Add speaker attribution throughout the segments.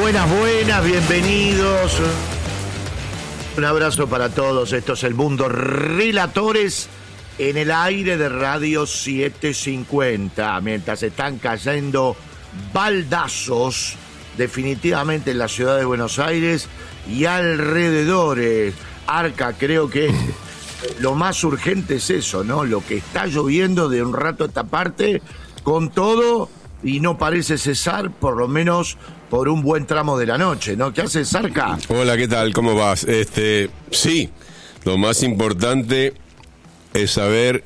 Speaker 1: Buenas, bienvenidos. Un abrazo para todos. Esto es El Mundo Relatores en el aire de Radio 750. Mientras están cayendo baldazos definitivamente en la ciudad de Buenos Aires y alrededores. Arca, creo que lo más urgente es eso, ¿no? Lo que está lloviendo de un rato a esta parte con todo y no parece cesar, por lo menos por un buen tramo de la noche, ¿no? ¿Qué haces, Arca?
Speaker 2: Hola, ¿qué tal? ¿Cómo vas? Sí, lo más importante es saber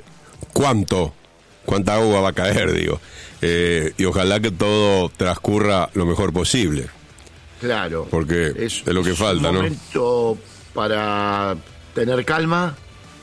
Speaker 2: cuánta agua va a caer, digo. Y ojalá que todo transcurra lo mejor posible. Claro. Porque es lo que falta, ¿no? Es un momento
Speaker 1: para tener calma.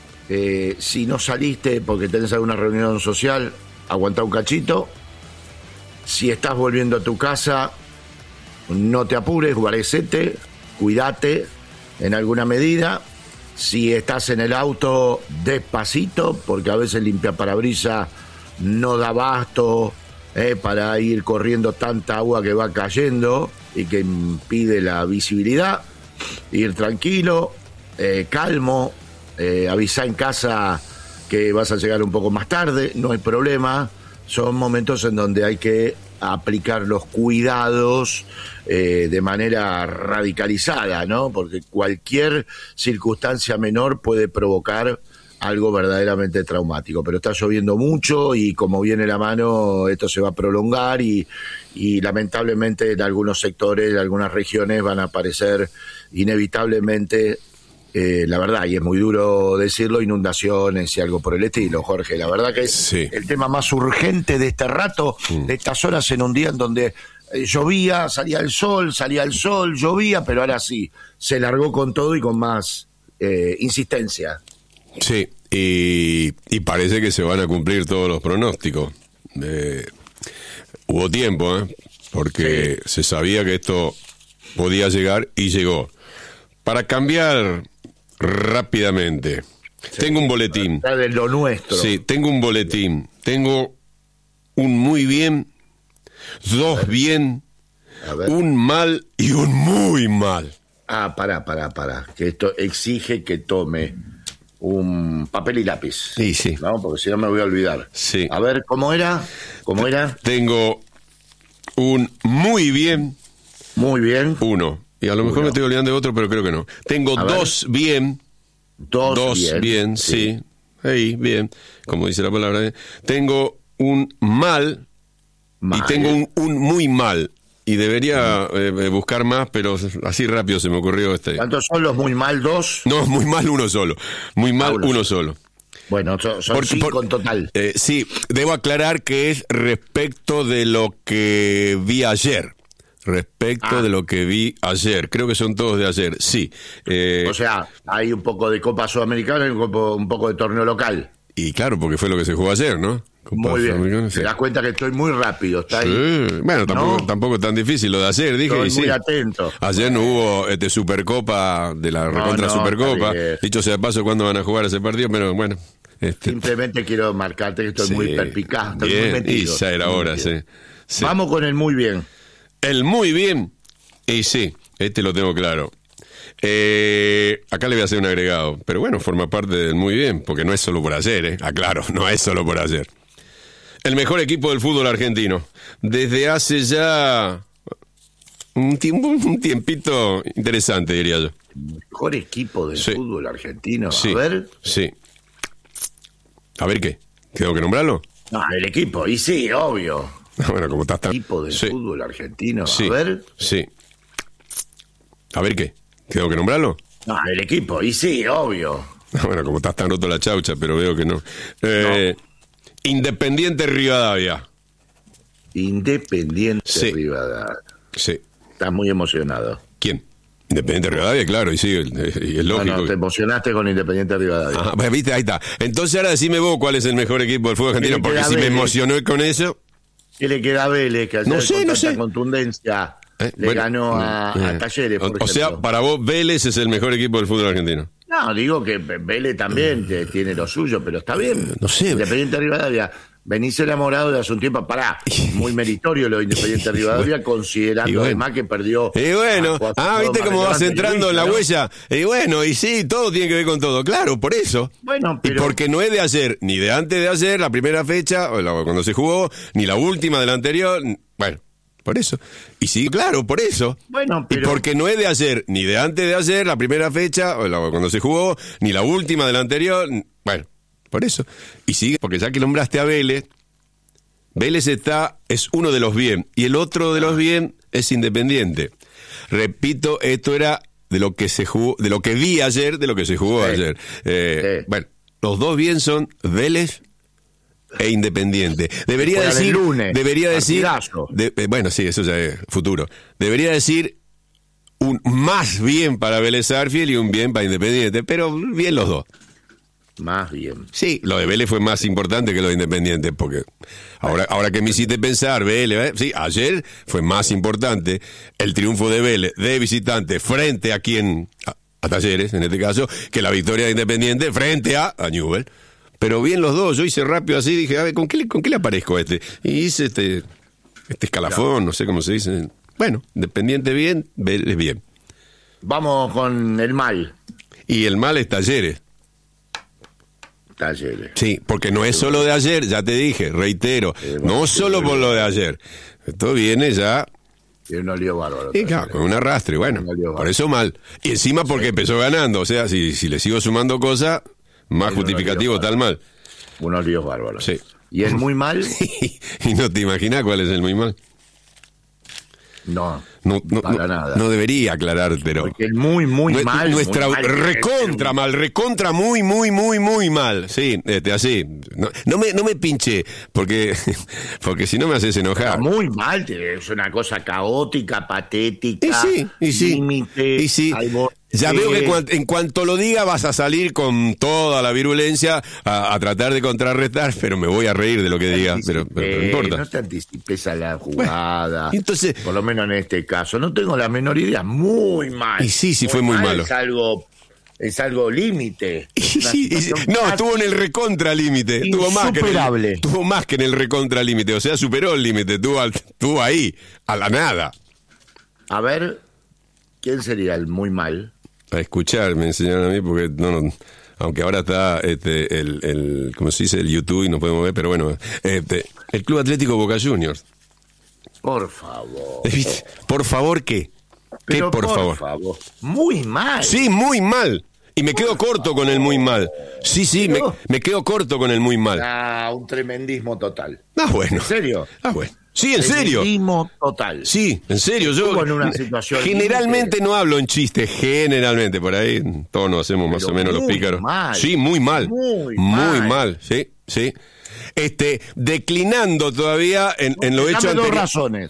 Speaker 1: Si no saliste porque tenés alguna reunión social, aguantá un cachito. Si estás volviendo a tu casa, no te apures, guarecete, cuídate en alguna medida. Si estás en el auto, despacito, porque a veces limpiaparabrisas no da abasto para ir corriendo tanta agua que va cayendo y que impide la visibilidad. Ir tranquilo, calmo, avisá en casa que vas a llegar un poco más tarde, no hay problema. Son momentos en donde hay que aplicar los cuidados de manera radicalizada, ¿no? Porque cualquier circunstancia menor puede provocar algo verdaderamente traumático. Pero está lloviendo mucho y como viene la mano, esto se va a prolongar y lamentablemente en algunos sectores, en algunas regiones van a aparecer inevitablemente, la verdad, y es muy duro decirlo, inundaciones y algo por el estilo, Jorge. La verdad que es el tema más urgente de este rato, de estas horas en un día en donde llovía, salía el sol, llovía, pero ahora sí, se largó con todo y con más insistencia.
Speaker 2: Sí, y parece que se van a cumplir todos los pronósticos. Hubo tiempo, porque se sabía que esto podía llegar y llegó. Para cambiar rápidamente, tengo un boletín.
Speaker 1: De lo nuestro.
Speaker 2: Sí, tengo un boletín. Tengo un muy bien, dos bien, un mal y un muy mal.
Speaker 1: Pará. Que esto exige que tome un papel y lápiz.
Speaker 2: Sí.
Speaker 1: ¿No? Porque si no me voy a olvidar.
Speaker 2: Sí.
Speaker 1: A ver, ¿cómo era?
Speaker 2: Tengo un muy bien.
Speaker 1: Muy bien.
Speaker 2: Uno. Y a lo mejor me estoy olvidando de otro, pero creo que no. Tengo dos bien. Dos bien, sí. Ahí, bien. Como dice la palabra. Tengo un mal. Y tengo un muy mal. Y debería buscar más, pero así rápido se me ocurrió este.
Speaker 1: ¿Cuántos son los muy mal? ¿Dos?
Speaker 2: No, muy mal uno solo. Muy mal uno solo.
Speaker 1: Bueno, son cinco en total.
Speaker 2: Sí, debo aclarar que es respecto de lo que vi ayer. De lo que vi ayer. Creo que son todos de ayer, sí.
Speaker 1: O sea, hay un poco de Copa Sudamericana y un poco de torneo local.
Speaker 2: Y claro, porque fue lo que se jugó ayer, ¿no? Copa
Speaker 1: muy bien. Sí. Te das cuenta que estoy muy rápido, está ahí.
Speaker 2: Bueno, tampoco es tan difícil lo de ayer, dije.
Speaker 1: Estoy muy atento.
Speaker 2: Ayer no hubo Supercopa, de la recontra Supercopa. Dicho sea de paso, ¿cuándo van a jugar ese partido? Pero bueno.
Speaker 1: Simplemente quiero marcarte que estoy muy perspicaz, estoy
Speaker 2: bien,
Speaker 1: muy metido.
Speaker 2: Y ya era hora, sí.
Speaker 1: Vamos con el muy bien.
Speaker 2: El muy bien, y sí, lo tengo claro. Acá le voy a hacer un agregado, pero bueno, forma parte del muy bien, porque no es solo por ayer, aclaro, no es solo por ayer. El mejor equipo del fútbol argentino, desde hace ya un tiempito interesante, diría yo.
Speaker 1: El mejor equipo del fútbol argentino,
Speaker 2: sí,
Speaker 1: a ver.
Speaker 2: Sí. A ver, ¿qué? ¿Tengo que nombrarlo?
Speaker 1: No, el equipo, y sí, obvio.
Speaker 2: Bueno, como estás tan...
Speaker 1: Equipo del fútbol argentino,
Speaker 2: a
Speaker 1: ver.
Speaker 2: Sí. A ver, ¿qué? ¿Tengo que nombrarlo?
Speaker 1: No, el equipo, y sí, obvio.
Speaker 2: Bueno, como estás tan roto la chaucha, pero veo que no. Independiente Rivadavia.
Speaker 1: Independiente Rivadavia.
Speaker 2: Sí.
Speaker 1: Estás muy emocionado.
Speaker 2: ¿Quién? Independiente Rivadavia, claro, y sí, y es lógico.
Speaker 1: No, te emocionaste con Independiente Rivadavia.
Speaker 2: Ajá, pues viste, ahí está. Entonces ahora decime vos cuál es el mejor equipo del fútbol argentino, porque si me emocionó con eso...
Speaker 1: ¿Qué le queda a Vélez, que ayer con tanta contundencia le ganó a Talleres, por ejemplo?
Speaker 2: O sea, para vos Vélez es el mejor equipo del fútbol argentino.
Speaker 1: No, digo que Vélez también tiene lo suyo, pero está bien.
Speaker 2: No sé.
Speaker 1: Independiente Rivadavia. Venís enamorado de hace un tiempo, muy meritorio lo de Independiente Rivadavia, considerando además que perdió.
Speaker 2: Y bueno, ¿viste cómo vas entrando en la huella? Y bueno, y sí, todo tiene que ver con todo, claro, por eso.
Speaker 1: Bueno, pero...
Speaker 2: Y porque no es de ayer, ni de antes de ayer, la primera fecha, cuando se jugó, ni la última de la anterior, bueno. Por eso. Y sí, claro, por eso.
Speaker 1: Bueno, pero...
Speaker 2: Y porque no es de ayer, ni de antes de ayer, la primera fecha, cuando se jugó, ni la última de la anterior, bueno, por eso. Y sí, porque ya que nombraste a Vélez, Vélez es uno de los bien, y el otro de los bien es Independiente. Repito, esto era de lo que se jugó, de lo que vi ayer, de lo que se jugó ayer. Bueno, los dos bien son Vélez e Independiente. Debería decir, bueno, sí, eso ya es futuro. Debería decir un más bien para Vélez Sarsfield y un bien para Independiente, pero bien los dos.
Speaker 1: Más bien.
Speaker 2: Sí, lo de Vélez fue más importante que lo de Independiente, porque ahora que me hiciste pensar, Vélez, sí, ayer fue más importante el triunfo de Vélez de visitante frente a Talleres, en este caso, que la victoria de Independiente frente a Newell's. Pero bien los dos, yo hice rápido así, dije, a ver, ¿con qué le aparezco a este? Y hice este escalafón, no sé cómo se dice. Bueno, Independiente bien, Vélez bien.
Speaker 1: Vamos con el mal.
Speaker 2: Y el mal es Talleres.
Speaker 1: Talleres.
Speaker 2: Sí, porque no es solo de ayer, ya te dije, reitero, no solo por lo de ayer. Esto viene ya...
Speaker 1: Tiene un lío bárbaro.
Speaker 2: Y claro, con un arrastre, bueno, por eso mal. Y encima porque empezó ganando, o sea, si le sigo sumando cosas... Más justificativo, tal mal.
Speaker 1: Unos líos bárbaros.
Speaker 2: Sí.
Speaker 1: ¿Y el muy mal?
Speaker 2: Y no te imaginas cuál es el muy mal.
Speaker 1: No,
Speaker 2: para nada. No debería aclarar, pero...
Speaker 1: Porque el muy mal...
Speaker 2: Nuestra
Speaker 1: muy mal,
Speaker 2: recontra muy mal. Sí, así. No me pinche, porque si no me haces enojar.
Speaker 1: Muy mal, es una cosa caótica, patética.
Speaker 2: Y sí.
Speaker 1: Límite.
Speaker 2: Y sí. Ya veo que en cuanto lo diga vas a salir con toda la virulencia a tratar de contrarrestar, pero me voy a reír de lo que diga, pero no importa.
Speaker 1: No te anticipes a la jugada.
Speaker 2: Bueno, entonces,
Speaker 1: por lo menos en este caso, no tengo la menor idea. Muy mal.
Speaker 2: Y sí, fue muy malo.
Speaker 1: Es algo límite.
Speaker 2: No, estuvo en el recontra límite. Tuvo más que en el recontra límite. O sea, superó el límite. Estuvo ahí, a la nada.
Speaker 1: A ver, ¿quién sería el muy mal?
Speaker 2: A escuchar, me enseñaron a mí, porque no aunque ahora está el ¿cómo se dice? El YouTube y no podemos ver, pero bueno, el Club Atlético Boca Juniors.
Speaker 1: Por favor.
Speaker 2: ¿Por favor qué?
Speaker 1: Pero
Speaker 2: ¿Qué por favor?
Speaker 1: Muy mal.
Speaker 2: Sí, muy mal. Y me quedo corto con el muy mal. Sí, me quedo corto con el muy mal.
Speaker 1: Un tremendismo total.
Speaker 2: Bueno.
Speaker 1: ¿En serio?
Speaker 2: Bueno. Sí, en serio.
Speaker 1: Tremendismo total.
Speaker 2: Sí, en serio. Yo
Speaker 1: en una situación
Speaker 2: generalmente no hablo en chistes, generalmente. Por ahí todos nos hacemos más o menos los pícaros.
Speaker 1: Mal.
Speaker 2: Sí, muy mal. Muy mal, sí. Declinando todavía en lo hecho anterior.
Speaker 1: Dos razones.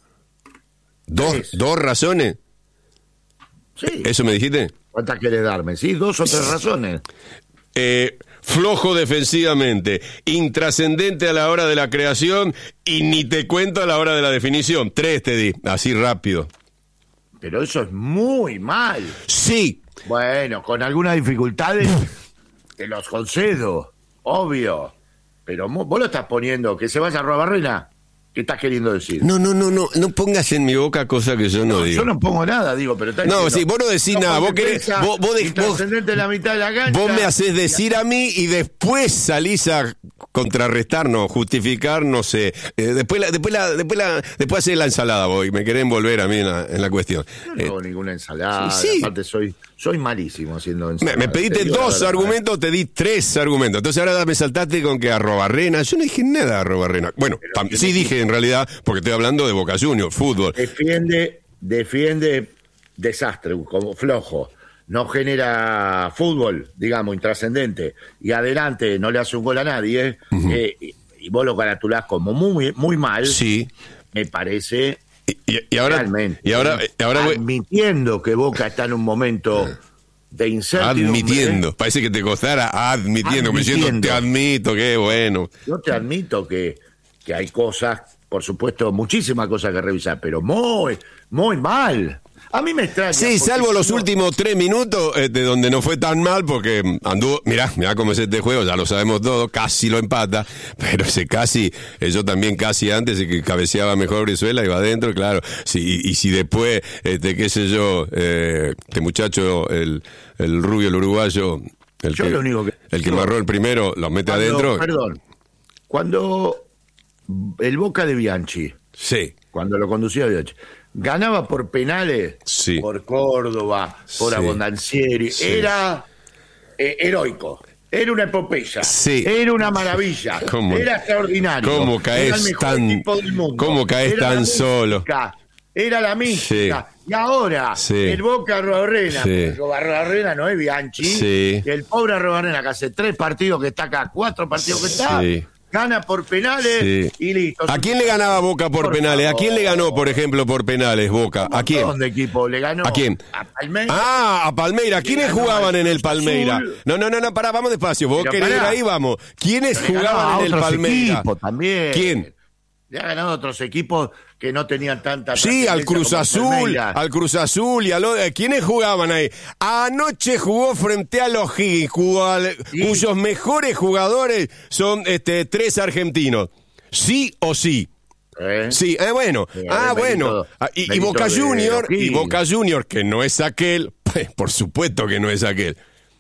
Speaker 2: ¿Dos razones?
Speaker 1: Sí.
Speaker 2: ¿Eso me dijiste?
Speaker 1: ¿Cuántas querés darme? ¿Sí? 2 o 3 razones.
Speaker 2: Flojo defensivamente, intrascendente a la hora de la creación y ni te cuento a la hora de la definición. 3 te di, así rápido.
Speaker 1: Pero eso es muy mal.
Speaker 2: Sí.
Speaker 1: Bueno, con algunas dificultades te los concedo, obvio. Pero vos lo estás poniendo, que se vaya a Arrobarrena. ¿Qué estás queriendo decir?
Speaker 2: No pongas en mi boca cosas que yo no digo.
Speaker 1: Yo no pongo nada, digo, pero está
Speaker 2: diciendo... No, sí, vos no decís nada, vos querés...
Speaker 1: la mitad de la cancha.
Speaker 2: Vos me hacés decir a mí y después salís a contrarrestarnos, justificar, no sé. Después hacés la ensalada vos y me querés envolver a mí en la cuestión.
Speaker 1: Yo no hago ninguna ensalada, aparte soy malísimo haciendo ensalada.
Speaker 2: Me pediste 2 argumentos, te di 3 argumentos. Entonces ahora me saltaste con que Arrobarrena. Yo no dije nada de Arrobarrena. Bueno, sí dije en realidad, porque estoy hablando de Boca Juniors, fútbol.
Speaker 1: Defiende desastre, como flojo. No genera fútbol, digamos, intrascendente. Y adelante no le hace un gol a nadie. Y vos lo caratulás como muy mal.
Speaker 2: Sí.
Speaker 1: Me parece...
Speaker 2: Y ahora,
Speaker 1: realmente.
Speaker 2: Y ahora
Speaker 1: admitiendo que Boca está en un momento de incertidumbre.
Speaker 2: Admitiendo. Parece que te costara admitiendo. Me siento, te admito, qué bueno.
Speaker 1: Yo te admito que hay cosas, por supuesto, muchísimas cosas que revisar, pero muy mal. A mí me extraña.
Speaker 2: Sí, salvo los últimos 3 minutos, donde no fue tan mal, porque anduvo, mirá cómo es este juego, ya lo sabemos todo, casi lo empata, pero ese casi, yo también casi antes, que cabeceaba mejor Brizuela, iba adentro, claro, sí, y si después, qué sé yo, este muchacho, el rubio, el uruguayo, el que marró el primero, lo mete adentro.
Speaker 1: Perdón, cuando el Boca de Bianchi,
Speaker 2: sí,
Speaker 1: cuando lo conducía Bianchi, ganaba por penales,
Speaker 2: sí,
Speaker 1: por Córdoba, por
Speaker 2: sí,
Speaker 1: Abondancieri,
Speaker 2: sí,
Speaker 1: era heroico, era una epopeya,
Speaker 2: sí,
Speaker 1: era una maravilla, era extraordinario,
Speaker 2: ¿cómo caes
Speaker 1: era el mejor
Speaker 2: tan,
Speaker 1: equipo del mundo,
Speaker 2: cómo caes
Speaker 1: era
Speaker 2: tan solo?
Speaker 1: Era la mística,
Speaker 2: Sí.
Speaker 1: y ahora
Speaker 2: Sí.
Speaker 1: el Boca Arrobarrena,
Speaker 2: Sí.
Speaker 1: Arrobarena no es Bianchi,
Speaker 2: Sí.
Speaker 1: el pobre Arrobarena que hace 3 partidos que está acá, 4 partidos que está,
Speaker 2: Sí.
Speaker 1: gana por penales
Speaker 2: Sí.
Speaker 1: y listo.
Speaker 2: ¿A quién le ganaba Boca por penales? ¿A quién le ganó, por ejemplo, por penales Boca? ¿A quién?
Speaker 1: Un montón de equipos le ganó.
Speaker 2: ¿A quién?
Speaker 1: A Palmeiras.
Speaker 2: Ah, a Palmeiras. ¿Quiénes jugaban en el Palmeiras? No, pará, vamos despacio. Vos
Speaker 1: Pero
Speaker 2: querés ir
Speaker 1: pará.
Speaker 2: ahí, vamos. ¿Quiénes
Speaker 1: Le ganó a
Speaker 2: jugaban en el
Speaker 1: otros
Speaker 2: Palmeiras?
Speaker 1: equipos también.
Speaker 2: ¿Quién?
Speaker 1: Le ha ganado a otros equipos que no tenían tanta
Speaker 2: Sí, al
Speaker 1: trascendencia
Speaker 2: Cruz
Speaker 1: como
Speaker 2: Azul,
Speaker 1: Palmeiras.
Speaker 2: al Cruz Azul y a los... ¿Quiénes jugaban ahí? Anoche jugó frente a los Higgins,
Speaker 1: Sí.
Speaker 2: cuyos mejores jugadores son 3 argentinos. ¿Sí o sí? Sí, bueno.
Speaker 1: Sí,
Speaker 2: Bueno. Y
Speaker 1: mérito
Speaker 2: Boca
Speaker 1: de
Speaker 2: Junior,
Speaker 1: O'Higgins.
Speaker 2: y Boca Junior, que no es aquel, por supuesto que no es aquel.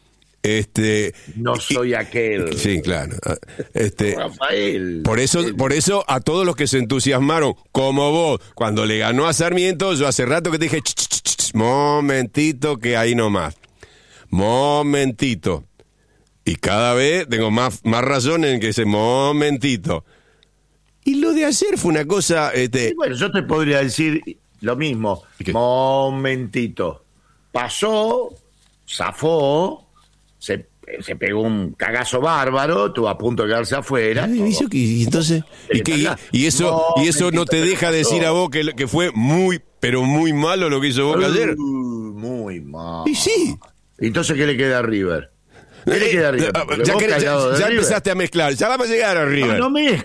Speaker 1: No soy aquel.
Speaker 2: Sí, claro.
Speaker 1: Rafael.
Speaker 2: Por eso a todos los que se entusiasmaron, como vos, cuando le ganó a Sarmiento, yo hace rato que te dije, momentito, que ahí nomás. Momentito. Y cada vez tengo más razón en que ese momentito. Y lo de ayer fue una cosa...
Speaker 1: Y bueno, yo te podría decir lo mismo.
Speaker 2: ¿Qué?
Speaker 1: Momentito. Pasó, zafó, se pegó un cagazo bárbaro, estuvo a punto de quedarse afuera.
Speaker 2: Y entonces... ¿Y eso no te deja decir a vos que fue muy, pero muy malo lo que hizo Boca ayer?
Speaker 1: Muy mal.
Speaker 2: Y sí.
Speaker 1: Entonces, ¿qué le queda a River? ¿Qué le queda a River? Porque
Speaker 2: Ya,
Speaker 1: Boca al lado de
Speaker 2: ya
Speaker 1: River.
Speaker 2: empezaste a mezclar, ya vamos a llegar a River.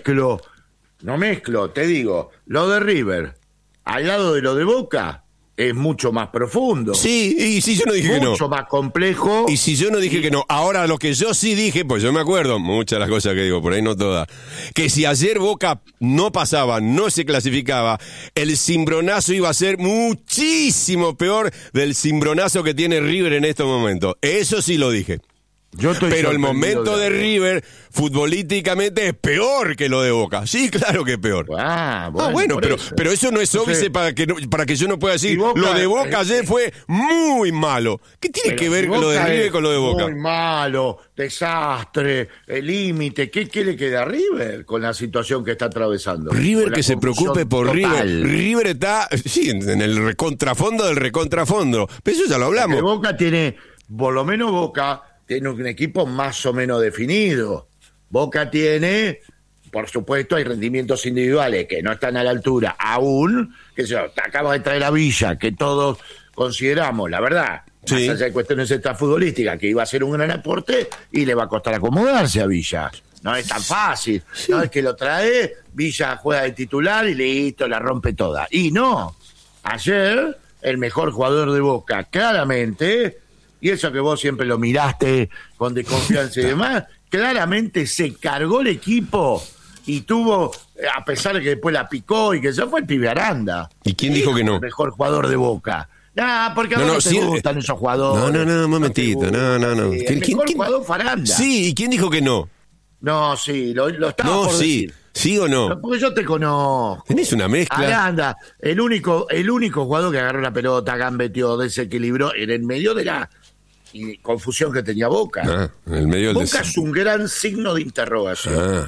Speaker 1: No mezclo, te digo, lo de River al lado de lo de Boca es mucho más profundo.
Speaker 2: Sí, y si yo no dije que no.
Speaker 1: Mucho más complejo.
Speaker 2: Y si yo no dije que no, ahora lo que yo sí dije, pues yo me acuerdo, muchas de las cosas que digo, por ahí no todas, que si ayer Boca no pasaba, no se clasificaba, el cimbronazo iba a ser muchísimo peor del cimbronazo que tiene River en estos momentos. Eso sí lo dije. Pero el momento de River, futbolísticamente, es peor que lo de Boca. Sí, claro que es peor. Bueno, pero eso no es óbice para que yo no pueda decir, Boca, lo de Boca ayer fue muy malo. ¿Qué tiene que ver lo de River con lo de Boca?
Speaker 1: Muy malo, desastre, el límite. ¿Qué le queda a River con la situación que está atravesando?
Speaker 2: River que se preocupe por
Speaker 1: total.
Speaker 2: River está, sí, en el recontrafondo del recontrafondo. Pero eso ya lo hablamos.
Speaker 1: Porque Boca tiene, por lo menos Boca tiene un equipo más o menos definido. Boca tiene, por supuesto, hay rendimientos individuales que no están a la altura aún, que se acaba de traer a Villa, que todos consideramos, la verdad,
Speaker 2: sí,
Speaker 1: más allá de cuestiones extrafutbolísticas, que iba a ser un gran aporte y le va a costar acomodarse a Villa. No es tan fácil. Sí. No es que lo trae, Villa juega de titular y listo, la rompe toda. Y no, ayer el mejor jugador de Boca, claramente, y eso que vos siempre lo miraste con desconfianza y demás, claramente se cargó el equipo y tuvo, a pesar de que después la picó y que se fue el pibe Aranda.
Speaker 2: ¿Y quién dijo que no?
Speaker 1: El mejor jugador de Boca. Porque a vos no te gustan esos jugadores.
Speaker 2: No, un momentito, no.
Speaker 1: El mejor jugador fue Aranda.
Speaker 2: Sí, ¿y quién dijo que no?
Speaker 1: No, sí, lo estaba por decir.
Speaker 2: ¿Sí o no?
Speaker 1: Porque yo te conozco.
Speaker 2: Tenés una mezcla.
Speaker 1: Aranda, el único jugador que agarró la pelota, gambeteó, desequilibró en el medio de la confusión que tenía Boca.
Speaker 2: En el medio del
Speaker 1: Boca es un gran signo de interrogación.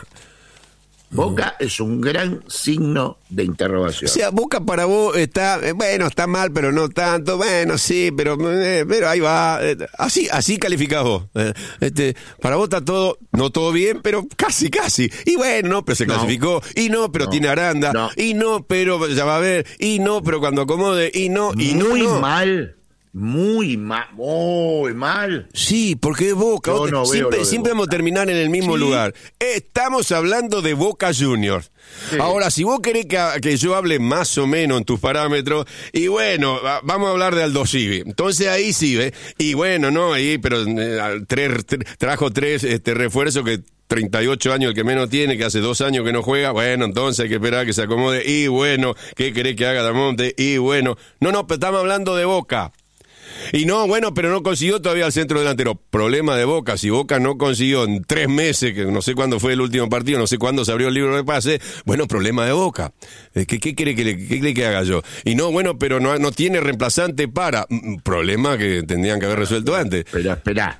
Speaker 1: Boca es un gran signo de interrogación.
Speaker 2: O sea, Boca para vos está, está mal, pero no tanto, sí, pero ahí va, así calificás vos. Para vos está todo, no todo bien, pero casi. Y bueno, no, pero se clasificó, y no, pero tiene Aranda, y no, pero ya va a ver, y no, pero cuando acomode, y no,
Speaker 1: Muy mal muy mal.
Speaker 2: Sí, porque Boca,
Speaker 1: Yo no veo lo de
Speaker 2: siempre
Speaker 1: Boca.
Speaker 2: vamos a terminar en el mismo lugar. Estamos hablando de Boca Juniors.
Speaker 1: Sí.
Speaker 2: Ahora, si vos querés que yo hable más o menos en tus parámetros, y bueno, vamos a hablar de Aldo Civi. Entonces ahí sí, ¿ves? Y bueno, no, ahí, pero trajo tres refuerzos que 38 años el que menos tiene, que hace 2 años que no juega. Bueno, entonces hay que esperar a que se acomode. Y bueno, ¿qué querés que haga Damonte? Y bueno, no, pero estamos hablando de Boca. Y no, bueno, pero no consiguió todavía el centro delantero. Problema de Boca. Si Boca no consiguió en 3 meses, que no sé cuándo fue el último partido, no sé cuándo se abrió el libro de pase, bueno, problema de Boca. ¿Qué quiere que haga yo? Y no, bueno, pero no tiene reemplazante para. Problema que tendrían que haber resuelto antes.
Speaker 1: Espera.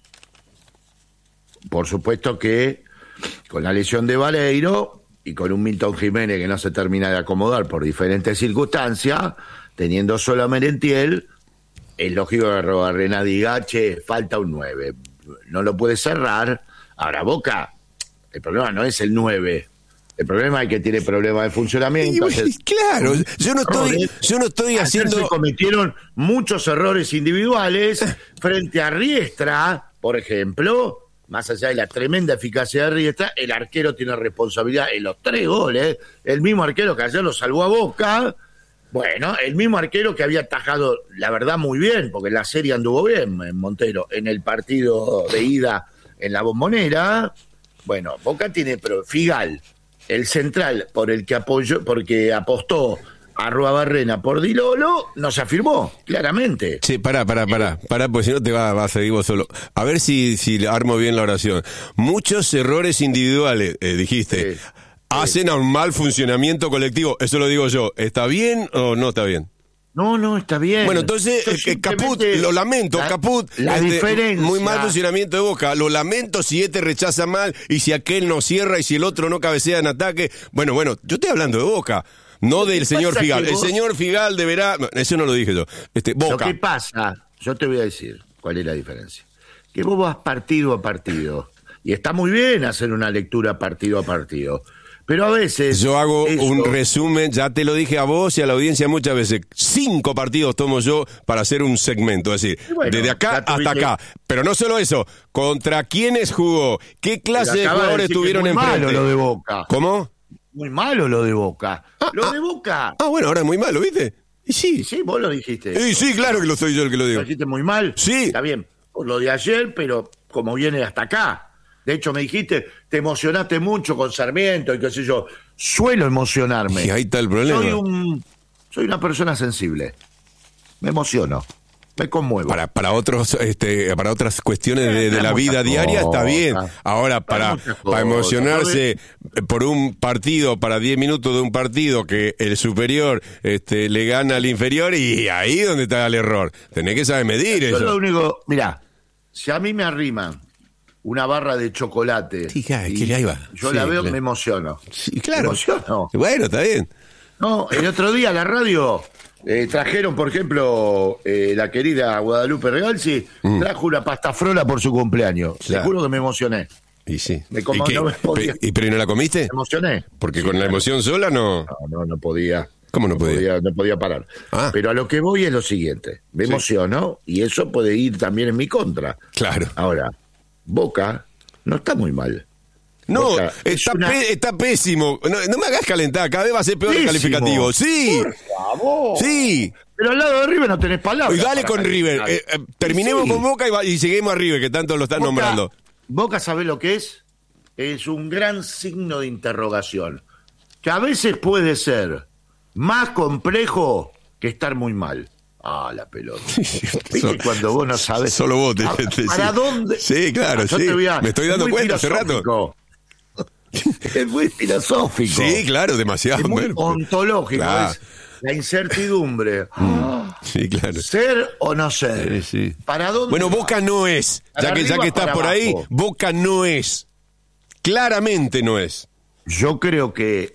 Speaker 1: Por supuesto que con la lesión de Baleiro y con un Milton Jiménez que no se termina de acomodar por diferentes circunstancias, teniendo solo a Merentiel, es lógico que Arrobarrena diga, che, falta un 9. No lo puede cerrar. Ahora, Boca, el problema no es el 9. El problema es que tiene problemas de funcionamiento.
Speaker 2: Claro, yo no estoy haciendo...
Speaker 1: Se cometieron muchos errores individuales frente a Riestra, por ejemplo. Más allá de la tremenda eficacia de Riestra, el arquero tiene responsabilidad en los 3 goles. El mismo arquero que ayer lo salvó a Boca. Bueno, el mismo arquero que había atajado, la verdad, muy bien, porque la serie anduvo bien en Montero, en el partido de ida en la Bombonera. Bueno, Boca tiene, pero Figal, el central por el que porque apostó a Arruabarrena por Di Lolo, no se afirmó, claramente.
Speaker 2: Sí, pará, porque si no te va a seguir vos solo. A ver si armo bien la oración. Muchos errores individuales, dijiste.
Speaker 1: Sí.
Speaker 2: Hacen a un mal funcionamiento colectivo. Eso lo digo yo. ¿Está bien o no está bien?
Speaker 1: No, está bien.
Speaker 2: Bueno, entonces, Caput, lo lamento, Caput.
Speaker 1: La diferencia.
Speaker 2: Muy mal funcionamiento de Boca. Lo lamento si rechaza mal y si aquel no cierra y si el otro no cabecea en ataque. Bueno, yo estoy hablando de Boca, no del señor Figal. El señor Figal deberá... Eso no lo dije yo. Boca.
Speaker 1: Lo que pasa, yo te voy a decir cuál es la diferencia. Que vos vas partido a partido. Y está muy bien hacer una lectura partido a partido. Pero a veces...
Speaker 2: Yo hago un resumen, ya te lo dije a vos y a la audiencia muchas veces. 5 partidos tomo yo para hacer un segmento, es decir, desde acá hasta acá. Pero no solo eso, ¿contra quiénes jugó? ¿Qué clase de jugadores tuvieron enfrente?
Speaker 1: Muy malo lo de Boca.
Speaker 2: ¿Cómo?
Speaker 1: Muy malo lo de Boca. Lo de Boca.
Speaker 2: Bueno, ahora es muy malo, ¿viste? Y sí.
Speaker 1: Sí, vos lo dijiste.
Speaker 2: Y sí, claro que lo soy yo el que lo digo.
Speaker 1: ¿Lo dijiste muy mal?
Speaker 2: Sí.
Speaker 1: Está bien, por lo de ayer, pero como viene hasta acá. De hecho, me dijiste, te emocionaste mucho con Sarmiento y qué sé yo. Suelo emocionarme.
Speaker 2: Y ahí está el problema.
Speaker 1: Soy una persona sensible. Me emociono. Me conmuevo.
Speaker 2: Para otras cuestiones de la vida diaria está bien. Ahora, para emocionarse por un partido, para 10 minutos de un partido que el superior le gana al inferior, y ahí donde está el error. Tenés que saber medir eso.
Speaker 1: Lo único, mirá, si a mí me arriman una barra de chocolate,
Speaker 2: sí, que ahí va.
Speaker 1: Yo
Speaker 2: sí,
Speaker 1: la veo,
Speaker 2: claro.
Speaker 1: me emociono.
Speaker 2: Sí, claro.
Speaker 1: Me emociono.
Speaker 2: Bueno, está bien.
Speaker 1: No, el otro día la radio trajeron, por ejemplo, la querida Guadalupe Regalsi trajo una pasta frola por su cumpleaños.
Speaker 2: Claro.
Speaker 1: Te juro que me emocioné.
Speaker 2: Y sí.
Speaker 1: ¿Pero
Speaker 2: no la comiste?
Speaker 1: Me emocioné.
Speaker 2: Porque con la emoción sola no...
Speaker 1: No podía.
Speaker 2: ¿Cómo no podía?
Speaker 1: No podía parar. Pero a lo que voy es lo siguiente. Me emociono y eso puede ir también en mi contra.
Speaker 2: Claro.
Speaker 1: Ahora, Boca no está muy mal.
Speaker 2: No,
Speaker 1: Boca
Speaker 2: está pésimo. No me hagas calentar, cada vez va a ser peor el calificativo. Sí.
Speaker 1: Por favor.
Speaker 2: Sí.
Speaker 1: Pero al lado de River no tenés palabras.
Speaker 2: Y dale con River. Terminemos con Boca y seguimos a River, que tanto lo están nombrando.
Speaker 1: Boca, ¿sabés lo que es? Es un gran signo de interrogación. Que a veces puede ser más complejo que estar muy mal. La pelota. ¿Viste cuando vos no sabés?
Speaker 2: Solo vos
Speaker 1: ¿Para dónde?
Speaker 2: Sí, claro, sí. Me estoy dando cuenta hace rato.
Speaker 1: Es muy filosófico.
Speaker 2: Sí, claro, demasiado.
Speaker 1: Es muy ontológico. Claro. Es la incertidumbre.
Speaker 2: Sí, claro.
Speaker 1: ¿Ser o no ser?
Speaker 2: Sí.
Speaker 1: ¿Para dónde?
Speaker 2: Bueno, Boca no es. Ya que estás por ahí, Boca no es. Claramente no es.
Speaker 1: Yo creo que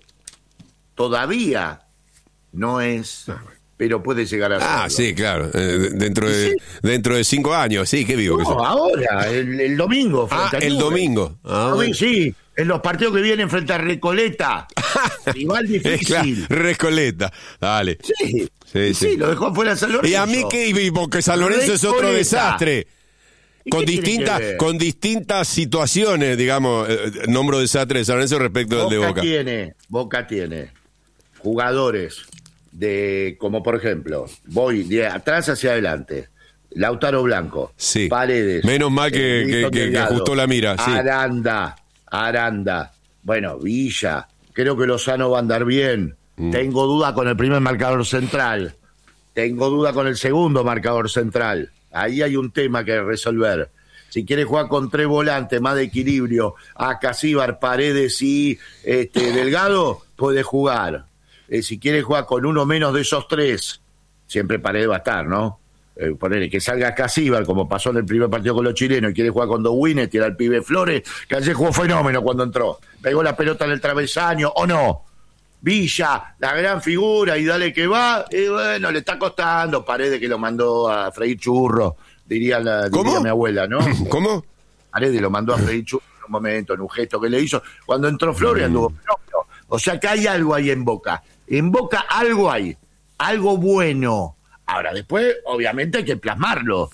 Speaker 1: todavía no es... pero puede llegar a ser.
Speaker 2: Sí, claro. Dentro de 5 años, sí, ¿qué digo?
Speaker 1: No, ahora, el domingo.
Speaker 2: El domingo.
Speaker 1: Sí, En los partidos que vienen frente a Recoleta. Rival difícil.
Speaker 2: Recoleta, dale.
Speaker 1: Sí, lo dejó fuera San Lorenzo.
Speaker 2: ¿Y a mí qué? Porque San Lorenzo es otro desastre. Con distintas situaciones, digamos, nombro desastre de San Lorenzo respecto del de Boca.
Speaker 1: Boca tiene jugadores como por ejemplo, voy de atrás hacia adelante. Lautaro Blanco, Paredes.
Speaker 2: Menos mal que ajustó la mira.
Speaker 1: Aranda. Bueno, Villa. Creo que Lozano va a andar bien. Tengo duda con el primer marcador central. Tengo duda con el segundo marcador central. Ahí hay un tema que resolver. Si quiere jugar con 3 volantes, más de equilibrio, a Casíbar, Paredes y Delgado, puede jugar. Si quiere jugar con uno menos de esos 3, siempre Paredes va a estar, ¿no? Ponerle que salga Casíbar, como pasó en el primer partido con los chilenos, y quiere jugar con 2 winners, tira al pibe Flores, que ayer jugó fenómeno cuando entró. Pegó la pelota en el travesaño, ¿o no? Villa, la gran figura, y dale que va, y bueno, le está costando. Paredes que lo mandó a freír churro, diría mi abuela, ¿no?
Speaker 2: ¿Cómo?
Speaker 1: Paredes lo mandó a freír churro en un momento, en un gesto que le hizo. Cuando entró Flores anduvo fenómeno. O sea que hay algo ahí en Boca. En Boca algo hay, algo bueno. Ahora, después, obviamente, hay que plasmarlo.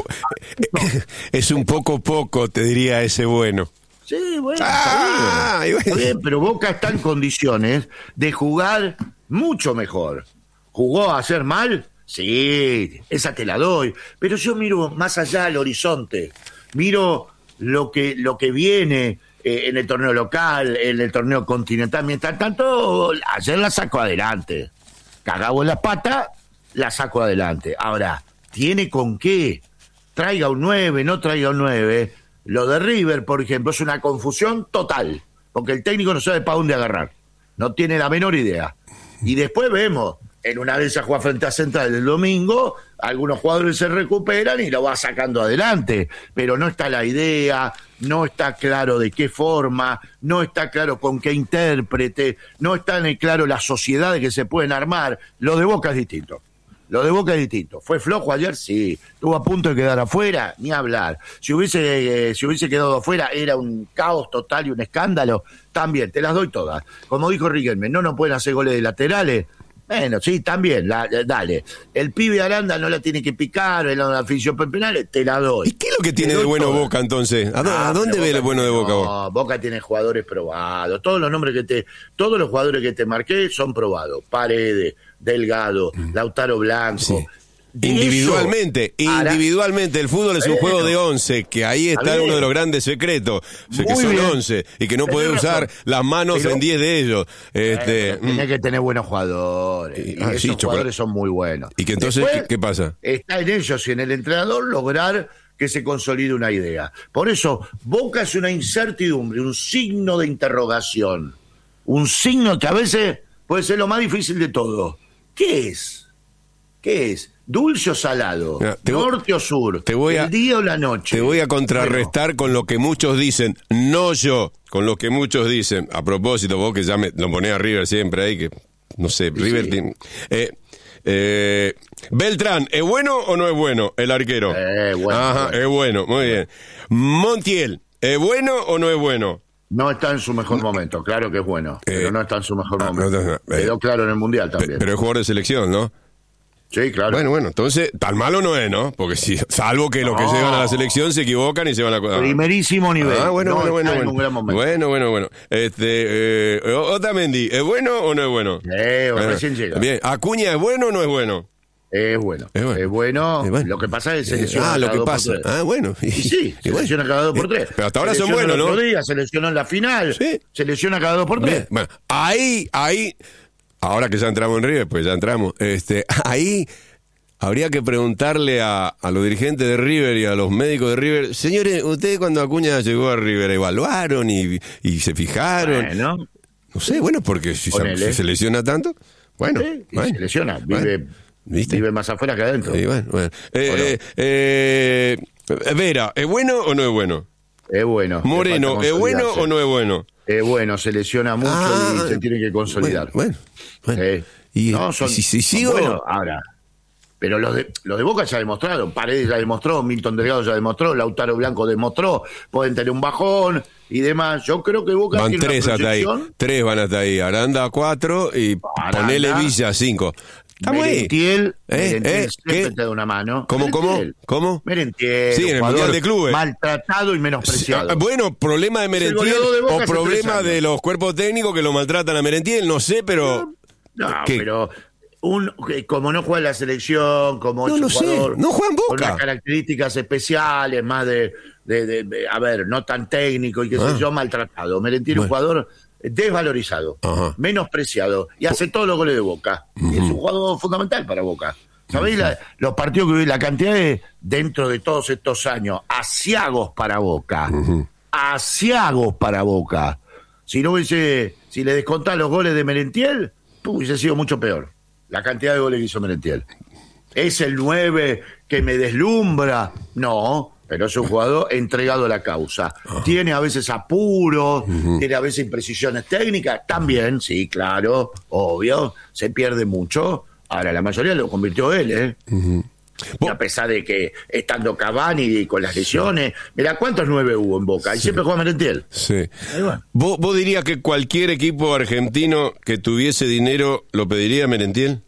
Speaker 2: Es un poco, te diría ese bueno.
Speaker 1: Sí, bueno, está bien, pero Boca está en condiciones de jugar mucho mejor. ¿Jugó a hacer mal? Sí, esa te la doy. Pero yo miro más allá del horizonte. Miro lo que viene en el torneo local, en el torneo continental. Mientras tanto, ayer la sacó adelante. Cagado en la pata, la saco adelante. Ahora, ¿tiene con qué? Traiga un 9, no traiga un 9. Lo de River, por ejemplo, es una confusión total, porque el técnico no sabe para dónde agarrar. No tiene la menor idea. Y después vemos, en una de esas juega frente a Central el domingo, algunos jugadores se recuperan y lo va sacando adelante. Pero no está la idea, no está claro de qué forma, no está claro con qué intérprete, no está claro las sociedades que se pueden armar. Lo de Boca es distinto. ¿Fue flojo ayer? Sí. ¿Estuvo a punto de quedar afuera? Ni hablar. Si hubiese quedado afuera, era un caos total y un escándalo. También, te las doy todas. Como dijo Riquelme, no pueden hacer goles de laterales. Bueno, sí, también, dale. El pibe Aranda no la tiene que picar, en la afición penales, te la doy.
Speaker 2: ¿Y qué es lo que tiene de bueno todas. Boca, entonces? ¿A dónde ve el bueno de Boca?
Speaker 1: No, Boca tiene jugadores probados. Todos los jugadores que te marqué son probados. Paredes, Delgado, Lautaro Blanco. Sí.
Speaker 2: Individualmente, el fútbol es un juego de 11, que ahí está uno de los grandes secretos, que son 11 y que no podés usar las manos en 10 de ellos.
Speaker 1: Tenés que tener buenos jugadores, y esos jugadores son muy buenos.
Speaker 2: ¿Y que entonces qué pasa?
Speaker 1: Está en ellos y en el entrenador lograr que se consolide una idea. Por eso, Boca es una incertidumbre, un signo de interrogación, un signo que a veces puede ser lo más difícil de todo. ¿Qué es? ¿Dulce o salado? ¿Norte o sur? ¿El día o la noche?
Speaker 2: Te voy a contrarrestar con lo que muchos dicen, no yo, con lo que muchos dicen. A propósito, vos que ya me lo ponés a River siempre ahí, que no sé, sí, River... Beltrán, ¿es bueno o no es bueno el arquero?
Speaker 1: Bueno.
Speaker 2: Ajá, es bueno, muy bien. Montiel, ¿es bueno o no es bueno?
Speaker 1: No está en su mejor momento, claro que es bueno, pero no está en su mejor momento. Quedó claro en el Mundial también.
Speaker 2: Pero es jugador de selección, ¿no?
Speaker 1: Sí, claro.
Speaker 2: Bueno, entonces, tan malo no es, ¿no? Porque salvo que los que llegan a la selección se equivocan y se van a...
Speaker 1: Primerísimo nivel.
Speaker 2: Bueno.
Speaker 1: En un gran momento.
Speaker 2: Bueno. Otamendi, ¿es bueno o no es bueno?
Speaker 1: Recién llega.
Speaker 2: Bien, ¿Acuña es bueno o no es bueno?
Speaker 1: Es bueno. Lo que pasa es que selecciona
Speaker 2: lo que pasa.
Speaker 1: Bueno. Sí, selecciona cada 2 por 3.
Speaker 2: Pero hasta ahora son buenos, ¿no?
Speaker 1: El otro día seleccionó en la final. Sí. Selecciona cada 2 por 3.
Speaker 2: Bueno, ahí... Ahora que ya entramos en River, pues ya entramos. Ahí habría que preguntarle a los dirigentes de River y a los médicos de River, señores, ustedes cuando Acuña llegó a River evaluaron y se fijaron.
Speaker 1: Bueno.
Speaker 2: No sé, porque si se lesiona tanto, bueno.
Speaker 1: Sí, se lesiona, vive más afuera que adentro.
Speaker 2: Sí, bueno. Vera, ¿es bueno o no es bueno?
Speaker 1: Es bueno.
Speaker 2: Moreno, ¿es bueno o no es bueno?
Speaker 1: Es bueno, se lesiona mucho y se tiene que consolidar.
Speaker 2: Bueno.
Speaker 1: Y
Speaker 2: si sigo...
Speaker 1: Bueno, ahora, Pero los de Boca ya demostraron, Paredes ya demostró, Milton Delgado ya demostró, Lautaro Blanco demostró, pueden tener un bajón y demás. Yo creo que Boca
Speaker 2: van
Speaker 1: tiene
Speaker 2: 3
Speaker 1: una
Speaker 2: hasta ahí,
Speaker 1: proyección.
Speaker 2: 3 van hasta ahí, Aranda 4 y
Speaker 1: Aranda,
Speaker 2: ponele Villa 5. Estamos
Speaker 1: Merentiel, Merentiel siempre
Speaker 2: ¿qué?
Speaker 1: te da una mano.
Speaker 2: ¿Cómo?
Speaker 1: Merentiel,
Speaker 2: Sí, en el Mundial de Clubes.
Speaker 1: maltratado y menospreciado.
Speaker 2: Bueno, problema de Merentiel
Speaker 1: goleador de Boca
Speaker 2: o
Speaker 1: hace
Speaker 2: problema
Speaker 1: 3 años.
Speaker 2: de los cuerpos técnicos que lo maltratan a Merentiel, no sé, pero...
Speaker 1: No,
Speaker 2: ¿Qué?
Speaker 1: pero como no juega en la selección, como
Speaker 2: No
Speaker 1: es
Speaker 2: lo
Speaker 1: un
Speaker 2: sé,
Speaker 1: jugador
Speaker 2: no juega en
Speaker 1: con
Speaker 2: Boca.
Speaker 1: unas características especiales, más a ver, no tan técnico y qué sé yo, maltratado. Merentiel es un jugador desvalorizado,
Speaker 2: Ajá.
Speaker 1: menospreciado y hace todos los goles de Boca. Y es un jugador fundamental para Boca. ¿Sabéis los partidos que vi, la cantidad dentro de todos estos años, asiagos para Boca? Asiagos para Boca. Si le descontás los goles de Merentiel, hubiese sido mucho peor. La cantidad de goles que hizo Merentiel. ¿Es el 9 que me deslumbra? No, pero es un jugador entregado a la causa. Tiene a veces apuros, tiene a veces imprecisiones técnicas, también, sí, claro, obvio, se pierde mucho. Ahora, la mayoría lo convirtió él, ¿eh? Y a pesar de que estando Cavani con las lesiones, mirá cuántos 9 hubo en Boca, y siempre juega Merentiel.
Speaker 2: Sí.
Speaker 1: Bueno.
Speaker 2: ¿Vos dirías que cualquier equipo argentino que tuviese dinero lo pediría a Merentiel?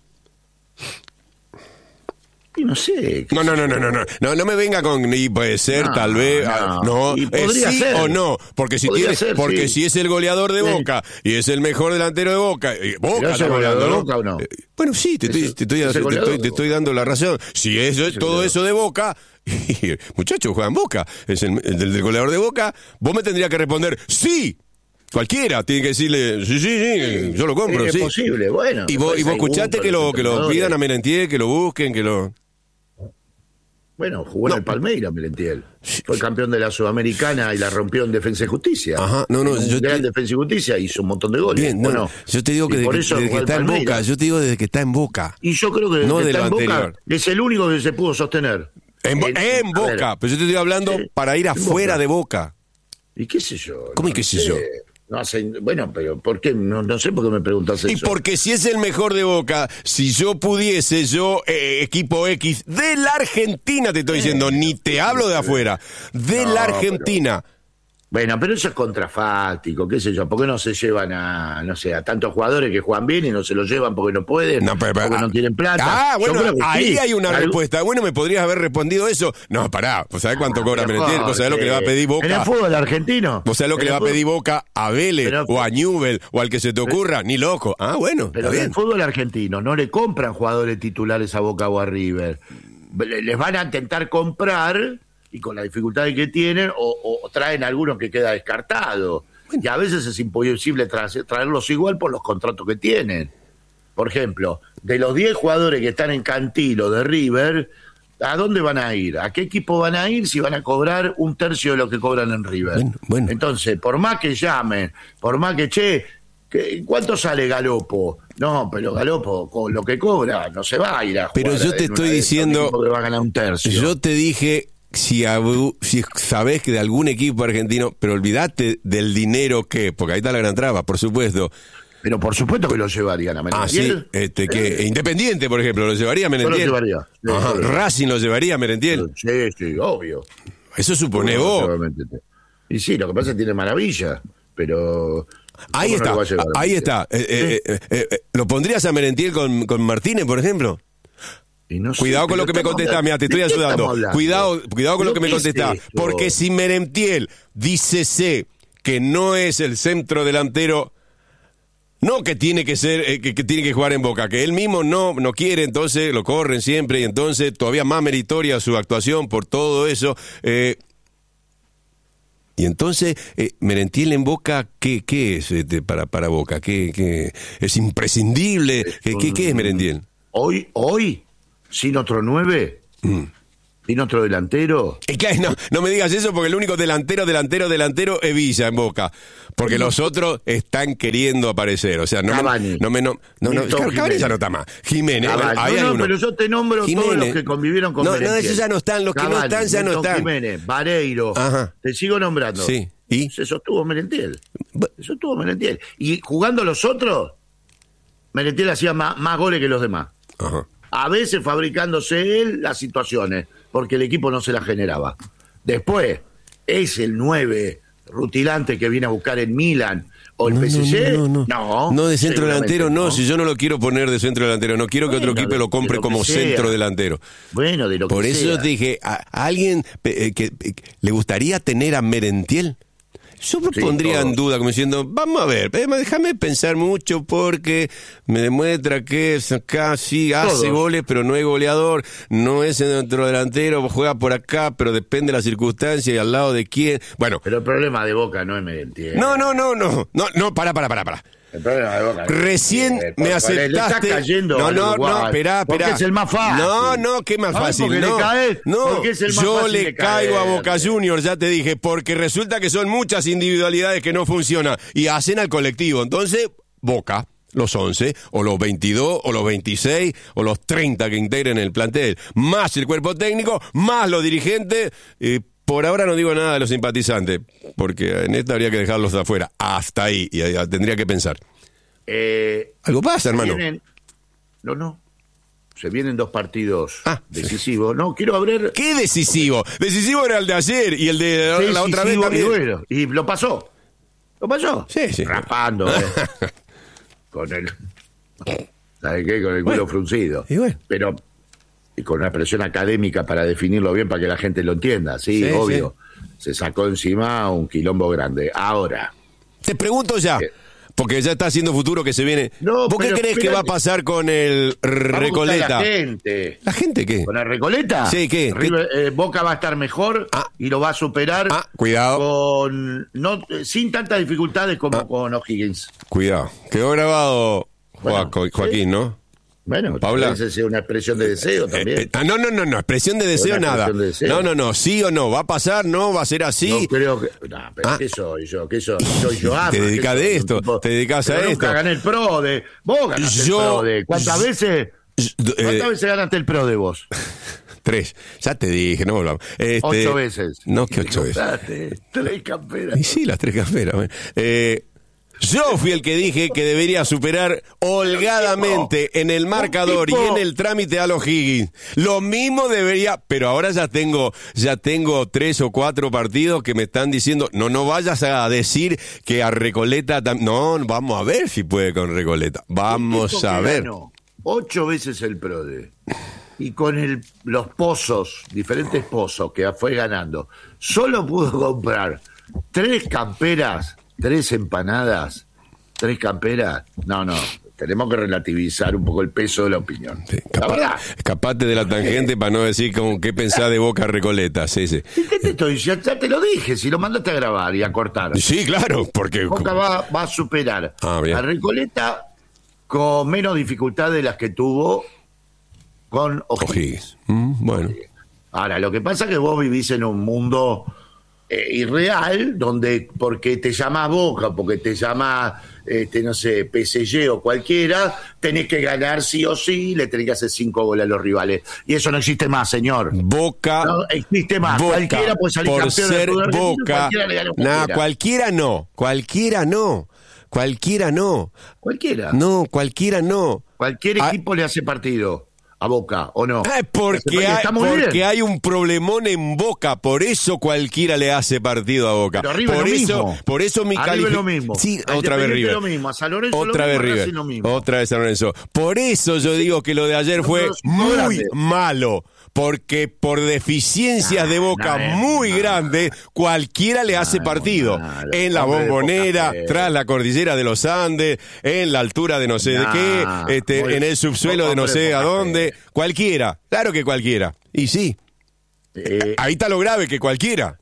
Speaker 1: Y no sé.
Speaker 2: No me venga con y puede ser,
Speaker 1: No,
Speaker 2: tal vez, no,
Speaker 1: Y podría
Speaker 2: sí
Speaker 1: ser.
Speaker 2: o no, porque si
Speaker 1: Podría
Speaker 2: tiene,
Speaker 1: ser,
Speaker 2: porque
Speaker 1: sí.
Speaker 2: si es el goleador de
Speaker 1: Sí.
Speaker 2: Boca y es el mejor delantero de Boca, Boca
Speaker 1: ¿Pero es el
Speaker 2: estamos
Speaker 1: goleador
Speaker 2: hablando,
Speaker 1: de
Speaker 2: ¿no?
Speaker 1: Boca o no?
Speaker 2: Bueno, sí, te estoy dando la razón. Si es todo eso de Boca, muchachos, juegan Boca, es el del goleador de Boca, vos me tendrías que responder sí. Cualquiera tiene que decirle, sí, yo lo compro,
Speaker 1: Es
Speaker 2: sí.
Speaker 1: posible, bueno.
Speaker 2: Y vos escuchaste que lo pidan a Merentiel, que lo busquen, que lo...
Speaker 1: Bueno, jugó en el Palmeiras, Merentiel. Fue campeón de la Sudamericana y la rompió en Defensa y Justicia.
Speaker 2: Ajá,
Speaker 1: Gran Defensa y Justicia hizo un montón de goles.
Speaker 2: Bien,
Speaker 1: Bueno,
Speaker 2: yo te digo que desde que está en Boca, yo te digo desde que está en Boca.
Speaker 1: Y yo creo que desde
Speaker 2: No
Speaker 1: que
Speaker 2: de
Speaker 1: está
Speaker 2: lo
Speaker 1: en Boca
Speaker 2: anterior.
Speaker 1: es el único que se pudo sostener.
Speaker 2: En
Speaker 1: A ver,
Speaker 2: Boca, pero yo te estoy hablando
Speaker 1: sí,
Speaker 2: para ir
Speaker 1: en
Speaker 2: afuera
Speaker 1: Boca.
Speaker 2: de Boca.
Speaker 1: ¿Y qué sé yo?
Speaker 2: ¿Cómo y qué sé yo?
Speaker 1: No hace, bueno, pero ¿por qué? No sé por qué me preguntas eso.
Speaker 2: Y porque si es el mejor de Boca, si yo pudiese, equipo X, de la Argentina te estoy diciendo, ni te hablo de afuera, de
Speaker 1: No,
Speaker 2: la Argentina.
Speaker 1: Bueno, pero eso es contrafáctico, qué sé yo. ¿Por qué no se llevan a tantos jugadores que juegan bien y no se los llevan porque no pueden? Porque no tienen plata.
Speaker 2: Bueno, ahí
Speaker 1: sí.
Speaker 2: hay una respuesta. Bueno, me podrías haber respondido eso. No, pará, ¿vos sabés cuánto cobra Merentiel? ¿Vos sabés lo que le va a pedir Boca?
Speaker 1: ¿En el fútbol argentino?
Speaker 2: ¿Vos sabés lo que le va a pedir Boca a Vélez o a Newell o al que se te ocurra? Ni loco. Bueno,
Speaker 1: Pero
Speaker 2: está
Speaker 1: en
Speaker 2: bien.
Speaker 1: el fútbol argentino no le compran jugadores titulares a Boca o a River. Les van a intentar comprar, y con las dificultades que tienen, o traen algunos que queda descartado. Y a veces es imposible traerlos igual por los contratos que tienen. Por ejemplo, de los 10 jugadores que están en Cantilo de River, ¿a dónde van a ir? ¿A qué equipo van a ir si van a cobrar un tercio de lo que cobran en River?
Speaker 2: Bueno.
Speaker 1: Entonces, por más que llamen, por más que, ¿cuánto sale Galopo? No, pero Galopo, con lo que cobra, no se va a ir a jugar.
Speaker 2: Pero yo te
Speaker 1: en
Speaker 2: estoy
Speaker 1: una de esos
Speaker 2: diciendo,
Speaker 1: equipos que va a ganar un tercio.
Speaker 2: yo te dije, si sabés que de algún equipo argentino, pero olvidate del dinero que, porque ahí está la gran traba, por supuesto.
Speaker 1: Pero por supuesto que lo llevarían a Merentiel.
Speaker 2: Que Independiente, por ejemplo, lo llevaría a Merentiel.
Speaker 1: Yo lo llevaría.
Speaker 2: Ajá,
Speaker 1: Sí.
Speaker 2: Racing lo llevaría a Merentiel.
Speaker 1: Sí, obvio.
Speaker 2: Eso supone vos.
Speaker 1: Y sí, lo que pasa es que tiene maravilla, pero...
Speaker 2: Ahí
Speaker 1: ¿cómo no
Speaker 2: está,
Speaker 1: lo va a llevar a
Speaker 2: ahí
Speaker 1: Merentiel?
Speaker 2: está. ¿Lo pondrías a Merentiel con Martínez, por ejemplo?
Speaker 1: Y no sé,
Speaker 2: Cuidado con
Speaker 1: pero
Speaker 2: lo que me
Speaker 1: estamos
Speaker 2: contestás,
Speaker 1: hablando-
Speaker 2: mira, te estoy
Speaker 1: ¿de qué estamos
Speaker 2: ayudando.
Speaker 1: hablando?
Speaker 2: Cuidado con lo que me
Speaker 1: ¿Pero qué es
Speaker 2: contestás.
Speaker 1: esto?
Speaker 2: Porque si Merentiel dice que no es el centro delantero, no que tiene que ser, que tiene que jugar en Boca, que él mismo no quiere, entonces lo corren siempre, y entonces todavía más meritoria su actuación por todo eso. Y entonces, Merentiel en Boca, ¿qué es para Boca? ¿Qué es imprescindible? ¿Qué es Merentiel?
Speaker 1: Hoy, sin otro 9, sin otro delantero...
Speaker 2: No me digas eso porque el único delantero es Villa en Boca. Porque los otros están queriendo aparecer. O sea,
Speaker 1: Cavani.
Speaker 2: Cavani ya no está más. Jiménez, ahí hay uno.
Speaker 1: Pero yo te nombro todos
Speaker 2: Jiménez.
Speaker 1: los que convivieron con
Speaker 2: No,
Speaker 1: Merentiel.
Speaker 2: esos ya no están. Los que no están, ya no
Speaker 1: Milton
Speaker 2: están.
Speaker 1: Jiménez, Vareiro,
Speaker 2: Ajá.
Speaker 1: te sigo nombrando.
Speaker 2: Sí. ¿Y?
Speaker 1: Se sostuvo Merentiel. Y jugando los otros, Merentiel hacía más goles que los demás.
Speaker 2: Ajá.
Speaker 1: A veces fabricándose él las situaciones, porque el equipo no se las generaba. Después, es el 9 rutilante que viene a buscar en Milan o el PSG.
Speaker 2: No, de centro delantero no. Si yo no lo quiero poner de centro delantero, no quiero que otro equipo lo compre como centro delantero.
Speaker 1: Bueno, de lo que sea.
Speaker 2: Por eso yo te dije, ¿a alguien que le gustaría tener a Merentiel? Yo pondría en duda, como diciendo, vamos a ver, déjame pensar mucho porque me demuestra que es acá, sí, hace goles, pero no es goleador, no es centro delantero, juega por acá, pero depende de las circunstancias y al lado de quién. Bueno.
Speaker 1: Pero el problema de Boca no es Merentiel.
Speaker 2: No, para.
Speaker 1: El problema de Boca.
Speaker 2: Recién me aceptaste.
Speaker 1: Le está cayendo
Speaker 2: esperá.
Speaker 1: Porque es el más fácil.
Speaker 2: No, ¿qué más fácil?
Speaker 1: Porque es el más
Speaker 2: yo
Speaker 1: fácil
Speaker 2: le caigo a Boca Juniors, ya te dije, porque resulta que son muchas individualidades que no funcionan y hacen al colectivo. Entonces, Boca, los 11, o los 22, o los 26, o los 30 que integren el plantel, más el cuerpo técnico, más los dirigentes. Por ahora no digo nada de los simpatizantes, porque en esta habría que dejarlos de afuera. Hasta ahí, y tendría que pensar. Algo pasa, hermano.
Speaker 1: No. Se vienen 2 partidos decisivos. No, quiero abrir...
Speaker 2: ¿Qué decisivo? Decisivo era el de ayer y el de la otra vez también.
Speaker 1: Y lo pasó.
Speaker 2: Sí.
Speaker 1: Rapando, con el... ¿Sabes qué? Con el culo fruncido.
Speaker 2: Y bueno.
Speaker 1: Pero... y con una presión académica para definirlo bien, para que la gente lo entienda, sí, obvio. Se sacó encima un quilombo grande. Ahora.
Speaker 2: Te pregunto ya, porque ya está haciendo futuro que se viene. ¿Vos qué crees que va a pasar con el Recoleta?
Speaker 1: ¿La gente
Speaker 2: qué?
Speaker 1: ¿Con el Recoleta?
Speaker 2: Sí, ¿qué?
Speaker 1: Boca va a estar mejor y lo va a superar.
Speaker 2: Cuidado.
Speaker 1: Sin tantas dificultades como con O'Higgins.
Speaker 2: Cuidado. Quedó grabado Joaquín, ¿no?
Speaker 1: Bueno,
Speaker 2: Paula,
Speaker 1: esa es una expresión de deseo también.
Speaker 2: No, expresión de deseo nada. No, sí o no, va a pasar, no, va a ser así.
Speaker 1: No creo que... No, pero ¿qué soy yo? ¿Qué soy yo?
Speaker 2: Te dedicas de esto, te dedicas a esto.
Speaker 1: Nunca gané el pro de... Vos ganaste el pro de... ¿Cuántas veces ganaste el pro de vos?
Speaker 2: 3, ya te dije, no volvamos.
Speaker 1: 8 veces.
Speaker 2: No, que 8 veces.
Speaker 1: 3 camperas.
Speaker 2: Y sí, las 3 camperas. Yo fui el que dije que debería superar holgadamente en el marcador y en el trámite a los Higgins. Lo mismo debería, pero ahora ya tengo 3 o 4 partidos que me están diciendo, no vayas a decir que a Recoleta no, vamos a ver si puede con Recoleta. Vamos a ver.
Speaker 1: 8 veces el PRODE. Y con los pozos, diferentes pozos que fue ganando, solo pudo comprar 3 camperas, 3 empanadas, 3 camperas. No, tenemos que relativizar un poco el peso de la opinión. Sí,
Speaker 2: escapate de la tangente para no decir como qué pensás de Boca Recoleta. Sí.
Speaker 1: Ya te lo dije, si lo mandaste a grabar y a cortar.
Speaker 2: Sí, claro, porque...
Speaker 1: Boca va a superar a Recoleta con menos dificultad de las que tuvo con O'Higgins.
Speaker 2: Bueno.
Speaker 1: Ahora, lo que pasa es que vos vivís en un mundo... irreal, donde porque te llama Boca, porque te llama no sé, PSG o cualquiera, tenés que ganar sí o sí, le tenés que hacer 5 goles a los rivales. Y eso no existe más, señor.
Speaker 2: Boca
Speaker 1: no existe más.
Speaker 2: Boca,
Speaker 1: cualquiera puede salir
Speaker 2: por
Speaker 1: campeón
Speaker 2: ser
Speaker 1: del
Speaker 2: Boca.
Speaker 1: Cualquiera le gana a cualquiera.
Speaker 2: No, cualquiera no.
Speaker 1: Cualquier equipo le hace partido a Boca, ¿o no?
Speaker 2: Porque hay un problemón en Boca, por eso cualquiera le hace partido a Boca.
Speaker 1: Pero River
Speaker 2: por eso mi
Speaker 1: calificación lo mismo.
Speaker 2: Sí, otra vez River.
Speaker 1: Lo mismo. A San Lorenzo
Speaker 2: otra vez River. Otra vez San Lorenzo. Por eso yo digo que lo de ayer fue muy malo. Porque por deficiencias de Boca muy grandes, cualquiera le hace partido. En la Bombonera, tras la cordillera de los Andes, en la altura de no sé de qué, en el subsuelo de no sé a dónde. Cualquiera, claro que cualquiera. Y sí, ahí está lo grave, que cualquiera.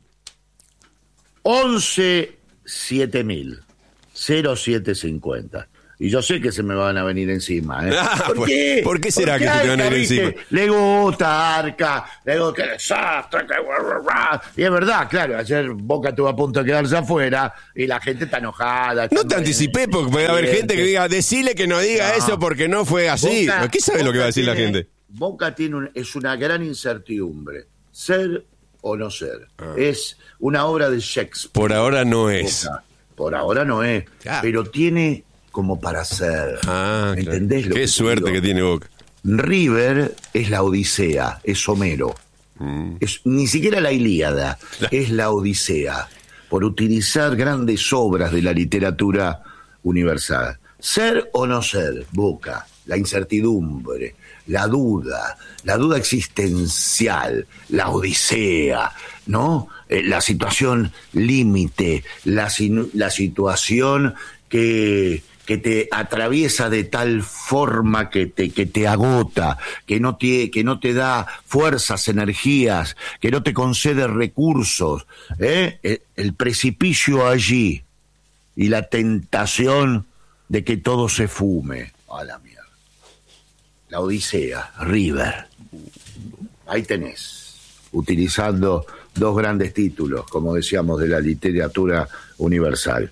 Speaker 1: 11-7000, 0750. Y yo sé que se me van a venir encima. ¿Por qué?
Speaker 2: ¿Por qué será que se te van a venir encima?
Speaker 1: Le gusta Arca, le gusta qué desastre, y es verdad, claro, ayer Boca estuvo a punto de quedarse afuera y la gente está enojada.
Speaker 2: No te anticipé porque puede haber gente que diga, decile que no diga eso porque no fue así. ¿Qué sabe lo que va a decir la gente?
Speaker 1: Boca es una gran incertidumbre, ser o no ser. Es una obra de Shakespeare.
Speaker 2: Por ahora no es.
Speaker 1: Boca. Por ahora no es, pero tiene... como para hacer.
Speaker 2: Claro.
Speaker 1: ¿Entendés?
Speaker 2: Qué suerte que tiene Boca.
Speaker 1: River es la Odisea, es Homero. Es, ni siquiera la Ilíada, es la Odisea, por utilizar grandes obras de la literatura universal. Ser o no ser, Boca, la incertidumbre, la duda existencial, la Odisea, ¿no? La situación límite, la situación que te atraviesa de tal forma que te agota, que no te da fuerzas, energías, que no te concede recursos, el precipicio allí y la tentación de que todo se fume. A la mierda. La Odisea, River. Ahí tenés, utilizando dos grandes títulos, como decíamos, de la literatura universal.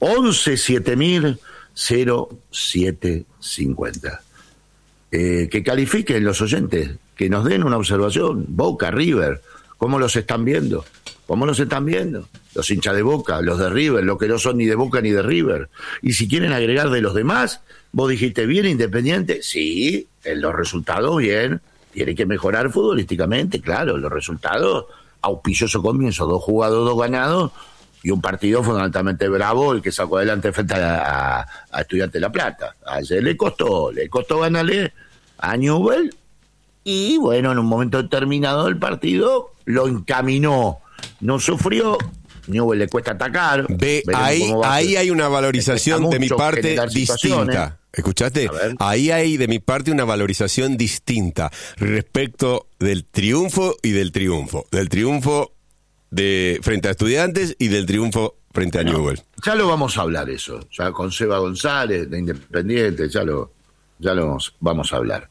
Speaker 1: 11-7000-0750. Que califiquen los oyentes, que nos den una observación. Boca, River, ¿cómo los están viendo? ¿Cómo los están viendo? Los hinchas de Boca, los de River, los que no son ni de Boca ni de River. Y si quieren agregar de los demás, vos dijiste bien, Independiente, sí, en los resultados bien, tiene que mejorar futbolísticamente, claro, los resultados, auspicioso comienzo, 2 jugados, 2 ganados, y un partido fundamentalmente bravo, el que sacó adelante frente a Estudiantes de La Plata. Ayer le costó ganarle a Newell, y bueno, en un momento determinado del partido, lo encaminó, no sufrió. Newell le cuesta atacar.
Speaker 2: Ahí hay una valorización de mi parte distinta. ¿Escuchaste? Ahí hay de mi parte una valorización distinta respecto del triunfo y del triunfo. Del triunfo frente a Estudiantes y del triunfo frente a Newell.
Speaker 1: Ya lo vamos a hablar eso. Ya con Seba González de Independiente, ya lo vamos a hablar.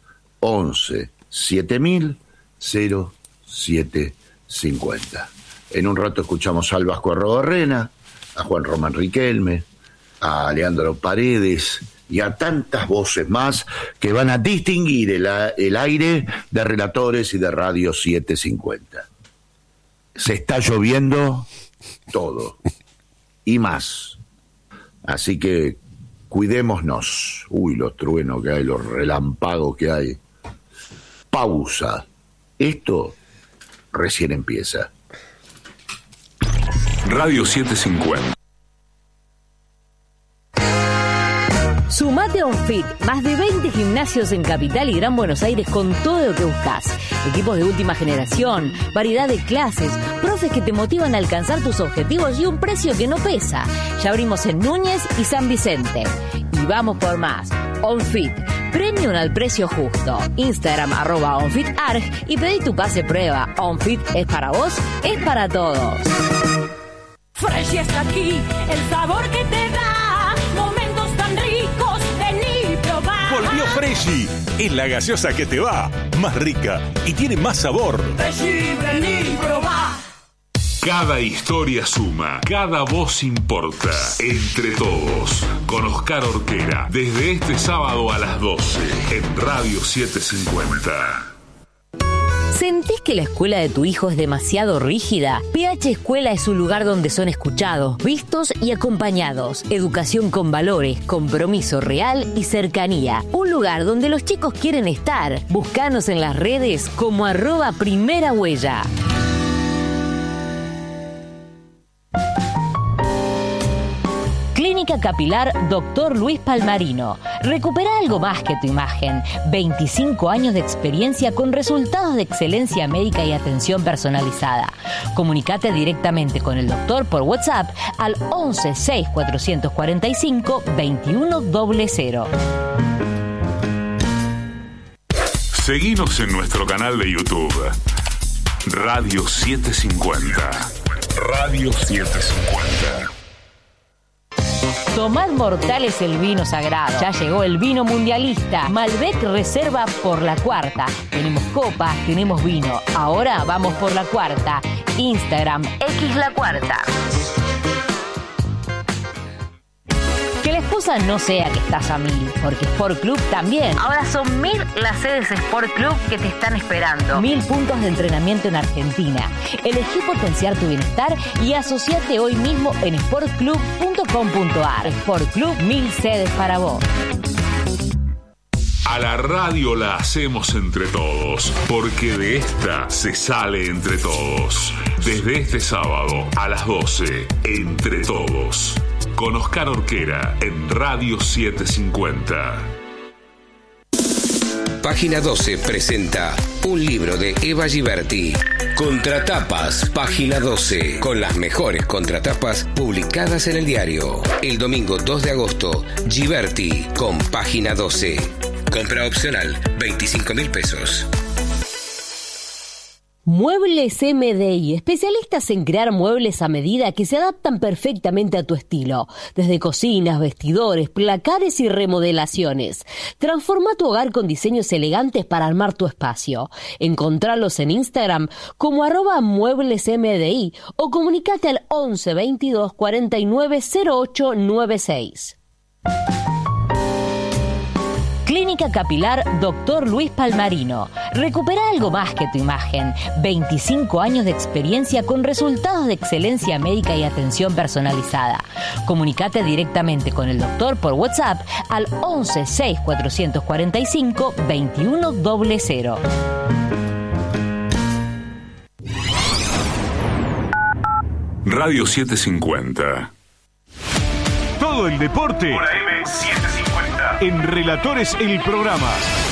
Speaker 1: 11-7000-0750. En un rato escuchamos al Vasco Arrobarrena, a Juan Román Riquelme, a Leandro Paredes y a tantas voces más que van a distinguir el aire de relatores y de Radio 750. Se está lloviendo todo y más. Así que cuidémonos. Uy, los truenos que hay, los relámpagos que hay. Pausa. Esto recién empieza.
Speaker 3: Radio 750.
Speaker 4: Sumate a OnFit, más de 20 gimnasios en Capital y Gran Buenos Aires con todo lo que buscas. Equipos de última generación, variedad de clases, profes que te motivan a alcanzar tus objetivos y un precio que no pesa. Ya abrimos en Núñez y San Vicente. Y vamos por más. OnFit, premium al precio justo. Instagram @OnFitArg y pedí tu pase prueba. OnFit es para vos, es para todos.
Speaker 5: Fresh está aquí, el sabor que te da momentos tan ricos, vení probar.
Speaker 3: Volvió Freshy, es la gaseosa que te va, más rica y tiene más sabor.
Speaker 5: Freshy, vení probar.
Speaker 3: Cada historia suma, cada voz importa. Entre todos, con Oscar Ortega, desde este sábado a las 12 en Radio 750.
Speaker 4: ¿Sentís que la escuela de tu hijo es demasiado rígida? PH Escuela es un lugar donde son escuchados, vistos y acompañados. Educación con valores, compromiso real y cercanía. Un lugar donde los chicos quieren estar. Búscanos en las redes como @primerahuella. Clínica Capilar Dr. Luis Palmarino. Recupera algo más que tu imagen. 25 años de experiencia con resultados de excelencia médica y atención personalizada. Comunicate directamente con el doctor por WhatsApp al 11 6 445 2100.
Speaker 3: Seguinos en nuestro canal de YouTube. Radio 750. Radio 750.
Speaker 4: Tomad Mortales el vino sagrado. Ya llegó el vino mundialista. Malbec Reserva por la cuarta. Tenemos copas, tenemos vino. Ahora vamos por la cuarta. Instagram X la cuarta. Que la excusa no sea que estás a 1000, porque Sport Club también. Ahora son 1000 las sedes Sport Club que te están esperando. 1000 puntos de entrenamiento en Argentina. Elegí potenciar tu bienestar y asociate hoy mismo en sportclub.com.ar. Sport Club, 1000 sedes para vos.
Speaker 3: A la radio la hacemos entre todos, porque de esta se sale entre todos. Desde este sábado a las 12, Entre Todos, con Oscar Orquera en Radio 750.
Speaker 6: Página 12 presenta un libro de Eva Giberti. Contratapas, Página 12, con las mejores contratapas publicadas en el diario. El domingo 2 de agosto, Giberti con Página 12. Compra opcional, 25.000 pesos.
Speaker 4: Muebles MDI, especialistas en crear muebles a medida que se adaptan perfectamente a tu estilo. Desde cocinas, vestidores, placares y remodelaciones. Transforma tu hogar con diseños elegantes para armar tu espacio. Encontralos en Instagram como @mueblesmdi o comunicate al 11 22 49 08 96. Clínica Capilar Dr. Luis Palmarino. Recupera algo más que tu imagen. 25 años de experiencia con resultados de excelencia médica y atención personalizada. Comunicate directamente con el doctor por WhatsApp al 11 6 445 2100.
Speaker 3: Radio 750.
Speaker 7: Todo el deporte
Speaker 8: por AM 750.
Speaker 7: en Relatores el Programa.